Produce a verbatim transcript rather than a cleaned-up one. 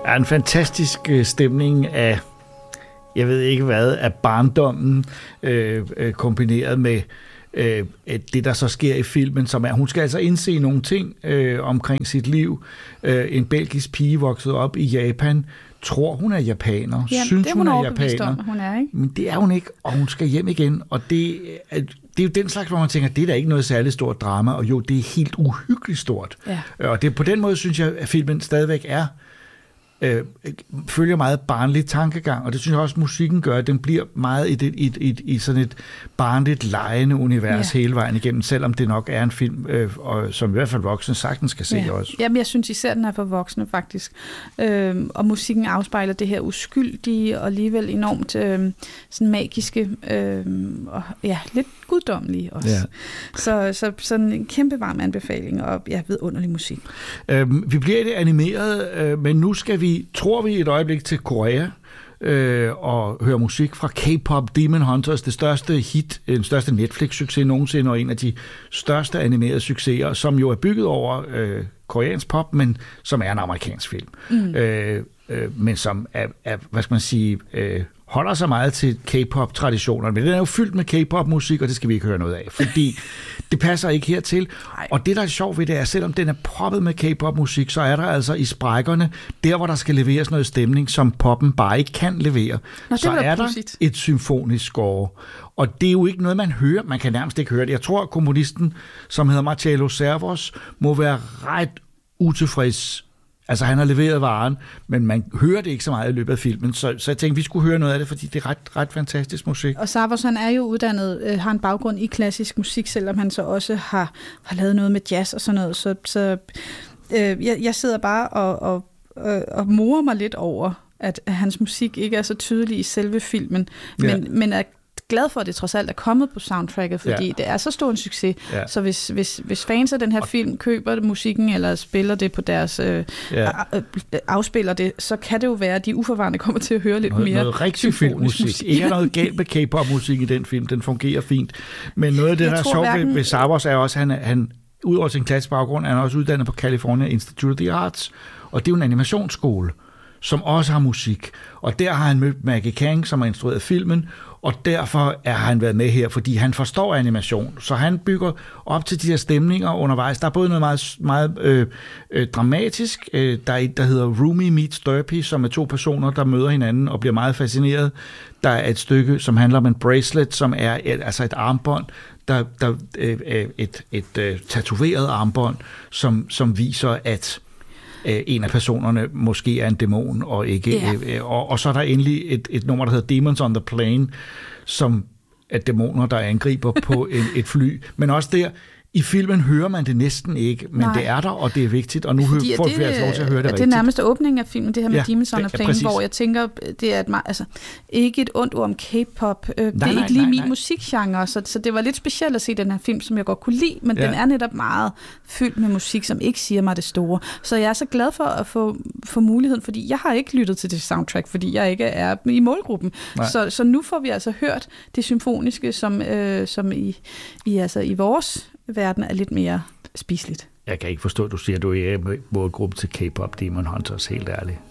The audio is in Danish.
er en fantastisk stemning af, jeg ved ikke hvad, af barndommen, øh, øh, kombineret med øh, det, der så sker i filmen, som er, hun skal altså indse nogle ting øh, omkring sit liv. Øh, en belgisk pige voksede op i Japan, tror hun er japaner, ja, synes det, hun, hun er japaner, om, hun er, ikke? Men det er hun ikke, og hun skal hjem igen, og det er, det er jo den slags, hvor man tænker, det er da ikke noget særligt stort drama, og jo, det er helt uhyggeligt stort. Ja. Og det, på den måde synes jeg, at filmen stadigvæk er Øh, følger meget barnlig tankegang, og det synes jeg også, musikken gør, at den bliver meget i, det, i, i, i sådan et barnligt legende univers ja. hele vejen igennem, selvom det nok er en film, øh, og, som i hvert fald voksne sagtens skal se ja. også. Jamen, jeg synes især, den er for voksne, faktisk. Øh, og musikken afspejler det her uskyldige, og alligevel enormt øh, sådan magiske, øh, og ja, lidt guddommelige også. Ja. Så, så sådan en kæmpe varm anbefaling, og ja, vidunderlig musik. Øh, vi bliver i det animeret, øh, men nu skal vi tror vi et øjeblik til Korea øh, og høre musik fra K-pop Demon Hunters, det største hit, den største Netflix-succes nogensinde, og en af de største animerede succeser, som jo er bygget over øh, koreansk pop, men som er en amerikansk film. Mm. Øh, øh, men som er, er, hvad skal man sige, øh, holder sig meget til K-pop-traditionerne, men den er jo fyldt med K-pop-musik, og det skal vi ikke høre noget af, fordi det passer ikke hertil. Ej. Og det, der er sjovt ved det, er, at selvom den er proppet med K-pop-musik, så er der altså i sprækkerne, der hvor der skal leveres noget stemning, som poppen bare ikke kan levere, Nå, så er der pudsigt. Et symfonisk score. Og det er jo ikke noget, man hører. Man kan nærmest ikke høre det. Jeg tror, at komponisten, som hedder Marcelo Servos, må være ret utilfreds. Altså, han har leveret varen, men man hører det ikke så meget i løbet af filmen, så, så jeg tænkte, vi skulle høre noget af det, fordi det er ret, ret fantastisk musik. Og Servos, han er jo uddannet, øh, har en baggrund i klassisk musik, selvom han så også har, har lavet noget med jazz og sådan noget, så, så øh, jeg, jeg sidder bare og, og, og, og morer mig lidt over, at hans musik ikke er så tydelig i selve filmen, men, ja. men er glad for, at det trods alt er kommet på soundtracket, fordi ja. det er så stor en succes. Ja. Så hvis, hvis, hvis fans af den her film køber musikken, eller spiller det på deres øh, ja. afspiller det, så kan det jo være, at de uforvarende kommer til at høre lidt noget, mere noget rigtig filmmusik. Musik. Ikke noget galt med K-pop-musik i den film, den fungerer fint. Men noget af det, jeg der er sjovt hverken... ved Servos, er også, at han, han udover sin klassisk baggrund, er han også uddannet på California Institute of the Arts, og det er jo en animationsskole, som også har musik. Og der har han mødt Maggie Kang, som har instrueret filmen, og derfor er han været med her, fordi han forstår animation. Så han bygger op til de her stemninger undervejs. Der er både noget meget, meget øh, øh, dramatisk. Øh, der er et, der hedder Rumi Meets Derpy, som er to personer, der møder hinanden og bliver meget fascineret. Der er et stykke, som handler om en bracelet, som er et, altså et armbånd, der, der øh, et, et, et øh, tatoveret armbånd, som, som viser, at en af personerne måske er en dæmon, og ikke yeah. øh, og, og så er der endelig et, et nummer, der hedder Demons on the Plane, som er dæmoner, der angriber på en, et fly. Men også der, i filmen hører man det næsten ikke, men Nej. det er der, og det er vigtigt, og nu Fordi, får vi altså lov til at høre det, det rigtigt. Det er nærmest åbningen af filmen, det her med ja, Demons on the Plane, ja, hvor jeg tænker, det er et, altså, ikke et ondt ord om K-pop, øh, det er nej, ikke lige nej, min nej. musikgenre, så, så det var lidt specielt at se den her film, som jeg godt kunne lide, men ja. den er netop meget fyldt med musik, som ikke siger mig det store. Så jeg er så glad for at få, få muligheden, fordi jeg har ikke lyttet til det soundtrack, fordi jeg ikke er i målgruppen. Så, så nu får vi altså hørt det symfoniske, som, øh, som i, i, altså, i vores verden er lidt mere spiseligt. Jeg kan ikke forstå, at du siger, at du er i målgruppe til K-pop Demon Hunters, helt ærligt.